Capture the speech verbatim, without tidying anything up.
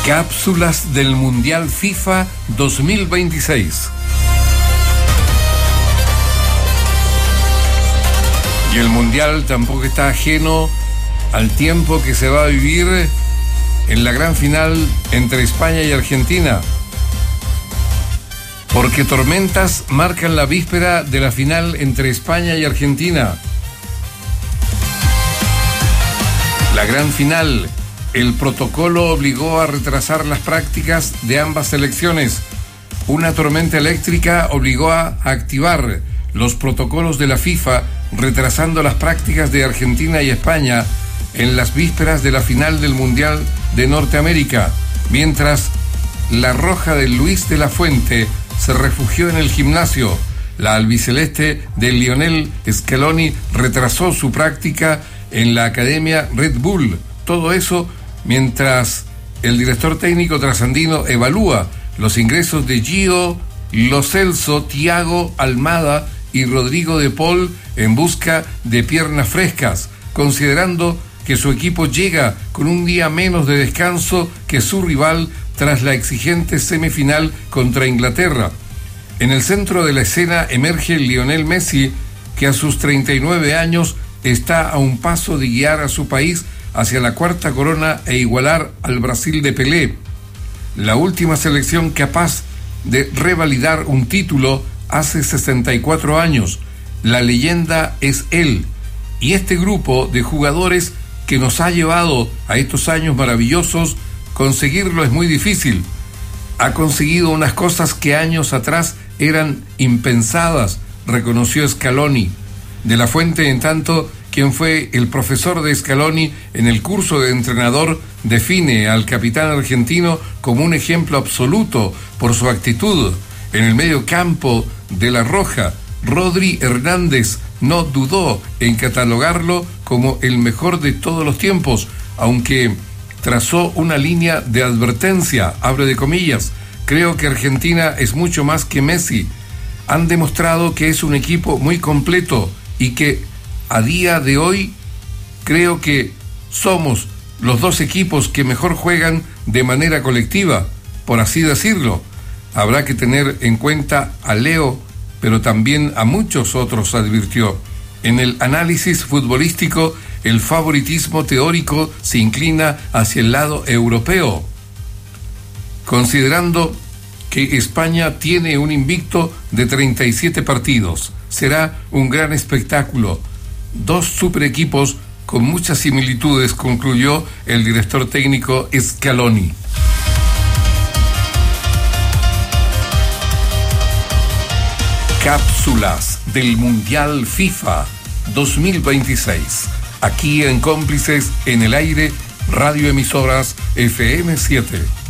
Cápsulas del Mundial FIFA dos mil veintiséis. Y el Mundial tampoco está ajeno al tiempo que se va a vivir en la gran final entre España y Argentina. Porque tormentas marcan la víspera de la final entre España y Argentina. La gran final. El protocolo obligó a retrasar las prácticas de ambas selecciones. Una tormenta eléctrica obligó a activar los protocolos de la FIFA, retrasando las prácticas de Argentina y España en las vísperas de la final del Mundial de Norteamérica, mientras la roja de Luis de la Fuente se refugió en el gimnasio. La albiceleste de Lionel Scaloni retrasó su práctica en la Academia Red Bull. Todo eso mientras el director técnico trasandino evalúa los ingresos de Gio, Lo Celso, Thiago Almada y Rodrigo de Paul en busca de piernas frescas, considerando que su equipo llega con un día menos de descanso que su rival tras la exigente semifinal contra Inglaterra. En el centro de la escena emerge Lionel Messi, que a sus treinta y nueve años está a un paso de guiar a su país hacia la cuarta corona e igualar al Brasil de Pelé, la última selección capaz de revalidar un título hace sesenta y cuatro años. La leyenda es él, y este grupo de jugadores que nos ha llevado a estos años maravillosos, conseguirlo es muy difícil. Ha conseguido unas cosas que años atrás eran impensadas, reconoció Scaloni. De la Fuente, en tanto, quien fue el profesor de Scaloni en el curso de entrenador, define al capitán argentino como un ejemplo absoluto por su actitud. En el medio campo de La Roja, Rodri Hernández no dudó en catalogarlo como el mejor de todos los tiempos, aunque trazó una línea de advertencia, abre de comillas. Creo que Argentina es mucho más que Messi. Han demostrado que es un equipo muy completo y que a día de hoy creo que somos los dos equipos que mejor juegan de manera colectiva, por así decirlo. Habrá que tener en cuenta a Leo, pero también a muchos otros, advirtió. En el análisis futbolístico, el favoritismo teórico se inclina hacia el lado europeo, considerando que España tiene un invicto de treinta y siete partidos. Será un gran espectáculo. Dos super equipos con muchas similitudes, concluyó el director técnico Scaloni. Cápsulas del Mundial FIFA dos mil veintiséis. Aquí en Cómplices en el Aire, radioemisoras F M siete.